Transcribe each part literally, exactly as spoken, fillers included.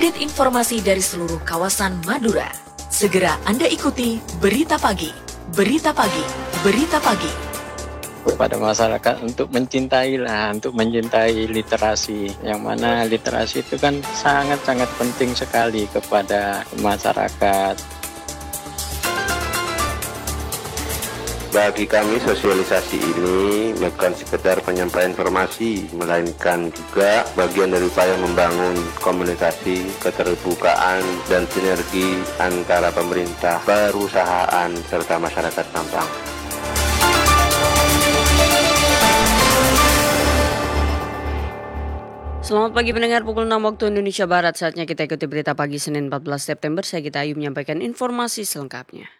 update informasi dari seluruh kawasan Madura. Segera Anda ikuti Berita Pagi. Berita Pagi. Berita Pagi. Kepada masyarakat untuk mencintai lah, untuk mencintai literasi. Yang mana literasi itu kan sangat-sangat penting sekali kepada masyarakat. Bagi kami sosialisasi ini bukan sekedar penyampaian informasi, melainkan juga bagian dari upaya membangun komunikasi, keterbukaan, dan sinergi antara pemerintah, perusahaan, serta masyarakat Sampang. Selamat pagi pendengar, pukul enam waktu Indonesia Barat. Saatnya kita ikuti berita pagi Senin empat belas September. Saya Gita Ayu menyampaikan informasi selengkapnya.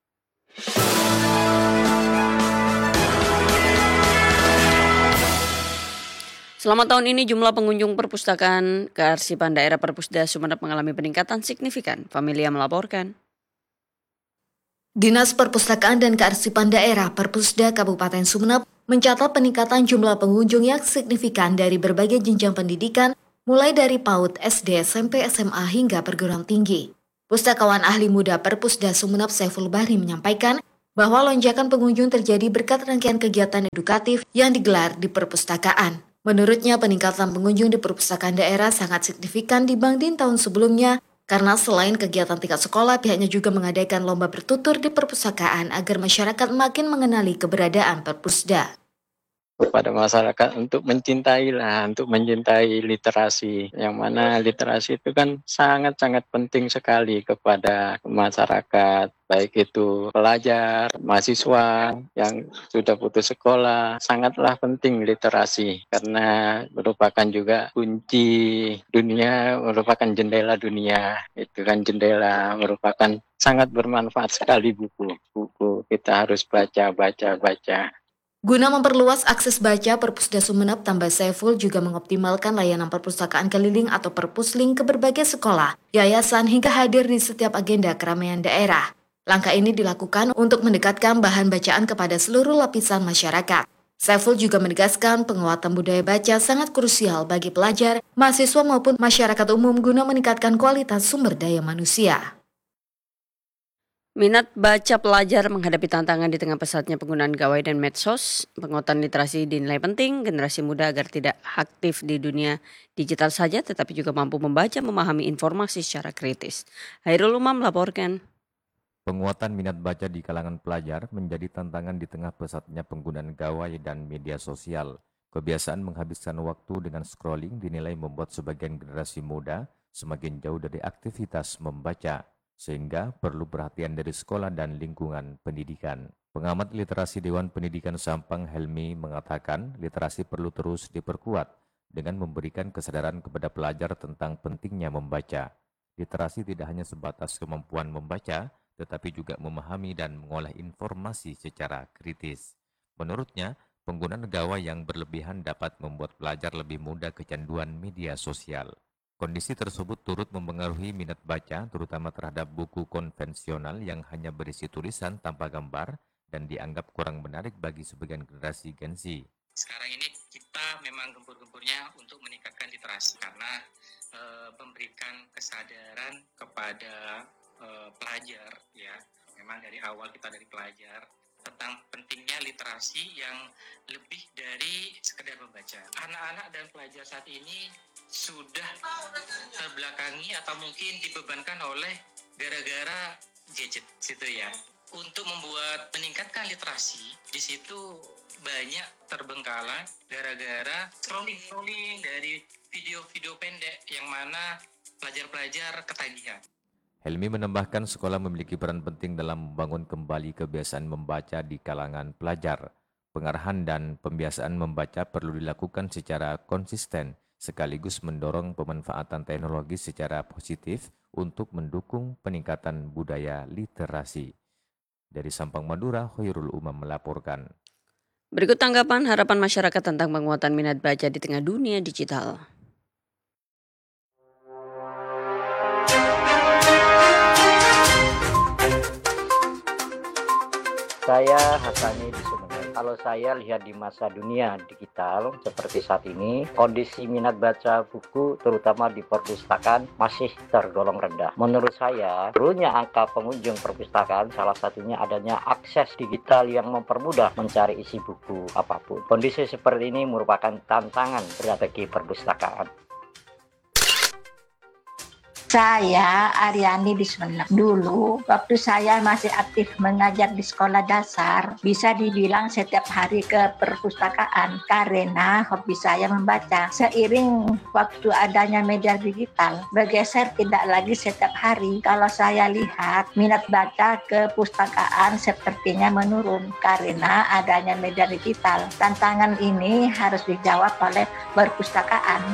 Selama tahun ini jumlah pengunjung perpustakaan kearsipan daerah Perpusda Sumeneb mengalami peningkatan signifikan. Familia melaporkan. Dinas Perpustakaan dan Kearsipan Daerah Perpusda Kabupaten Sumeneb mencatat peningkatan jumlah pengunjung yang signifikan dari berbagai jenjang pendidikan, mulai dari PAUD, S D, S M P, S M A hingga perguruan tinggi. Pustakawan ahli muda Perpusda Sumeneb Saiful Bahri menyampaikan bahwa lonjakan pengunjung terjadi berkat rangkaian kegiatan edukatif yang digelar di perpustakaan. Menurutnya, peningkatan pengunjung di perpustakaan daerah sangat signifikan dibanding tahun sebelumnya, karena selain kegiatan tingkat sekolah, pihaknya juga mengadakan lomba bertutur di perpustakaan agar masyarakat makin mengenali keberadaan Perpusda. Kepada masyarakat untuk mencintai lah, untuk mencintai literasi. Yang mana literasi itu kan sangat-sangat penting sekali kepada masyarakat. Baik itu pelajar, mahasiswa yang sudah putus sekolah, sangatlah penting literasi. Karena merupakan juga kunci dunia, merupakan jendela dunia. Itu kan jendela, merupakan sangat bermanfaat sekali buku. Buku kita harus baca, baca, baca. Guna memperluas akses baca, Perpusda Sumeneb tambah Saiful juga mengoptimalkan layanan perpustakaan keliling atau perpusling ke berbagai sekolah, yayasan hingga hadir di setiap agenda keramaian daerah. Langkah ini dilakukan untuk mendekatkan bahan bacaan kepada seluruh lapisan masyarakat. Saiful juga menegaskan penguatan budaya baca sangat krusial bagi pelajar, mahasiswa maupun masyarakat umum guna meningkatkan kualitas sumber daya manusia. Minat baca pelajar menghadapi tantangan di tengah pesatnya penggunaan gawai dan medsos. Penguatan literasi dinilai penting generasi muda agar tidak aktif di dunia digital saja, tetapi juga mampu membaca, memahami informasi secara kritis. Hairul Umam melaporkan. Penguatan minat baca di kalangan pelajar menjadi tantangan di tengah pesatnya penggunaan gawai dan media sosial. Kebiasaan menghabiskan waktu dengan scrolling dinilai membuat sebagian generasi muda semakin jauh dari aktivitas membaca, sehingga perlu perhatian dari sekolah dan lingkungan pendidikan. Pengamat literasi Dewan Pendidikan Sampang Helmi mengatakan literasi perlu terus diperkuat dengan memberikan kesadaran kepada pelajar tentang pentingnya membaca. Literasi tidak hanya sebatas kemampuan membaca, tetapi juga memahami dan mengolah informasi secara kritis. Menurutnya, penggunaan gawai yang berlebihan dapat membuat pelajar lebih mudah kecanduan media sosial. Kondisi tersebut turut mempengaruhi minat baca, terutama terhadap buku konvensional yang hanya berisi tulisan tanpa gambar dan dianggap kurang menarik bagi sebagian generasi Gen Z. Sekarang ini kita memang gempur-gempurnya untuk meningkatkan literasi karena e, memberikan kesadaran kepada e, pelajar, ya. Memang dari awal kita dari pelajar tentang pentingnya literasi yang lebih dari sekedar membaca. Anak-anak dan pelajar saat ini sudah terbelakangi atau mungkin dibebankan oleh gara-gara gadget situ ya. Untuk membuat meningkatkan literasi, di situ banyak terbengkalai gara-gara scrolling-scrolling dari video-video pendek yang mana pelajar-pelajar ketagihan. Helmi menambahkan sekolah memiliki peran penting dalam membangun kembali kebiasaan membaca di kalangan pelajar. Pengarahan dan pembiasaan membaca perlu dilakukan secara konsisten, sekaligus mendorong pemanfaatan teknologi secara positif untuk mendukung peningkatan budaya literasi. Dari Sampang, Madura, Khairul Umam melaporkan. Berikut tanggapan harapan masyarakat tentang penguatan minat baca di tengah dunia digital. Saya Hasani di Sumeneb. Kalau saya lihat di masa dunia digital seperti saat ini, kondisi minat baca buku terutama di perpustakaan masih tergolong rendah. Menurut saya, turunnya angka pengunjung perpustakaan salah satunya adanya akses digital yang mempermudah mencari isi buku apapun. Kondisi seperti ini merupakan tantangan bagi perpustakaan. Saya Aryani di Sumeneb. Dulu waktu saya masih aktif mengajar di sekolah dasar, bisa dibilang setiap hari ke perpustakaan karena hobi saya membaca. Seiring waktu adanya media digital, bergeser tidak lagi setiap hari. Kalau saya lihat minat baca ke pustakaan sepertinya menurun karena adanya media digital. Tantangan ini harus dijawab oleh perpustakaan.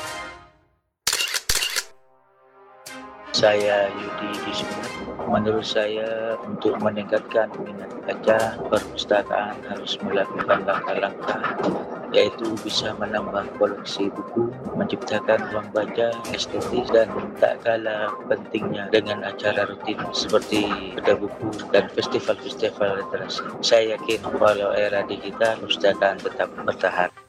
Saya Yudi di Sumeneb. Menurut saya untuk meningkatkan minat baca, perpustakaan harus melakukan langkah-langkah, yaitu bisa menambah koleksi buku, menciptakan ruang baca estetis, dan tak kalah pentingnya dengan acara rutin seperti bedah buku dan festival-festival literasi. Saya yakin walau era digital, perpustakaan tetap bertahan.